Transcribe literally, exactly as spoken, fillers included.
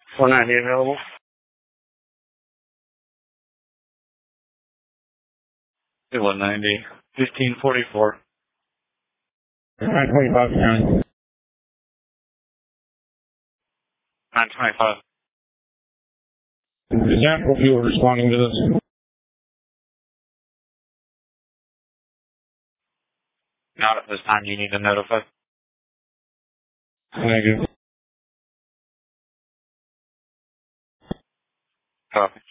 four ninety available. one ninety, fifteen forty-four. nine twenty-five, County. nine twenty-five. Is that what you were responding to this? Not at this time. You need to notify. Thank you. Copy.